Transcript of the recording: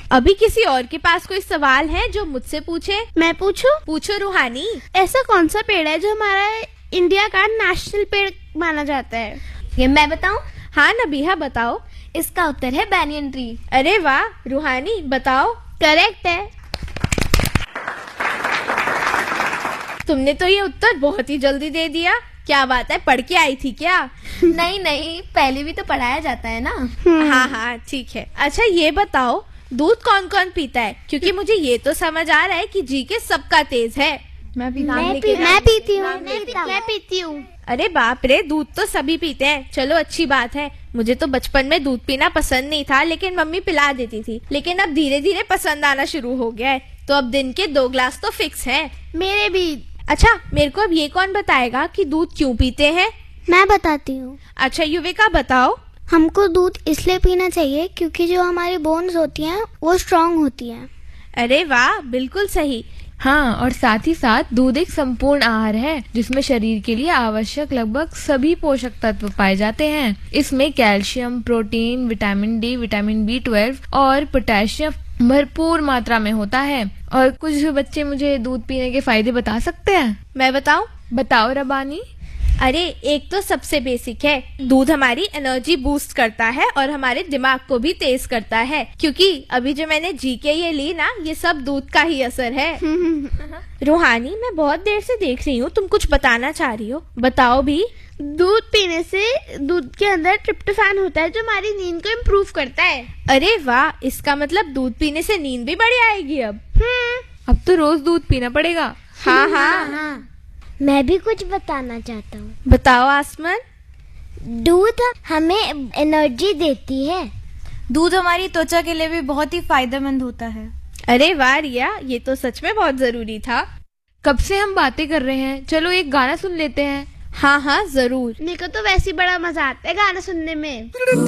अभी किसी और के पास कोई सवाल है जो मुझसे पूछे? मैं पूछूं? पूछो रूहानी। ऐसा कौन सा पेड़ है जो हमारा इंडिया का नेशनल पेड़ माना जाता है? ये मैं बताऊं? हाँ नबीहा बताओ। इसका उत्तर है बैनियन ट्री। अरे वाह रूहानी बताओ। करेक्ट है। तुमने तो ये उत्तर बहुत ही जल्दी दे दिया। क्या बात है, पढ़ के आई थी क्या? नहीं, पहले भी तो पढ़ाया जाता है ना। हाँ हाँ ठीक है। अच्छा ये बताओ, दूध कौन कौन पीता है? क्योंकि मुझे ये तो समझ आ रहा है कि जीके सबका तेज है। मैं पीती हूँ। अरे बाप रे, दूध तो सभी पीते हैं। चलो अच्छी बात है। मुझे तो बचपन में दूध पीना पसंद नहीं था, लेकिन मम्मी पिला देती थी। लेकिन अब धीरे धीरे पसंद आना शुरू हो गया है, तो अब दिन के 2 ग्लास तो फिक्स हैं। मेरे भी। अच्छा मेरे को अब ये कौन बताएगा कि दूध क्यों पीते हैं? मैं बताती हूँ। अच्छा युविका बताओ। हमको दूध इसलिए पीना चाहिए क्योंकि जो हमारी बोन्स होती हैं वो स्ट्रांग होती हैं। अरे वाह, बिल्कुल सही। हाँ, और साथ ही साथ दूध एक संपूर्ण आहार है जिसमें शरीर के लिए आवश्यक लगभग सभी पोषक तत्व पाए जाते हैं। इसमें calcium, protein, vitamin D, vitamin B12 और पोटेशियम भरपूर मात्रा में होता है। और कुछ बच्चे मुझे दूध पीने के फायदे बता सकते हैं? मैं बताऊं? बताओ रबानी। अरे एक तो सबसे बेसिक है, दूध हमारी एनर्जी बूस्ट करता है और हमारे दिमाग को भी तेज करता है। क्योंकि अभी जो मैंने जीके ये ली ना, ये सब दूध का ही असर है। रूहानी मैं बहुत देर से देख रही हूँ, तुम कुछ बताना चाह रही हो, बताओ भी। दूध पीने से दूध के अंदर ट्रिप्टोफैन होता है जो हमारी नींद को इम्प्रूव करता है। अरे वाह, इसका मतलब दूध पीने से नींद भी बढ़िया आएगी अब। अब तो रोज दूध पीना पड़ेगा। हाँ। मैं भी कुछ बताना चाहता हूँ। बताओ आसमान। दूध हमें एनर्जी देती है। दूध हमारी त्वचा के लिए भी बहुत ही फायदेमंद होता है। अरे वाह रिया, ये तो सच में बहुत जरूरी था। कब से हम बातें कर रहे हैं, चलो एक गाना सुन लेते हैं। हाँ जरूर। मेरे को तो वैसे ही बड़ा मजा आता है गाना सुनने में।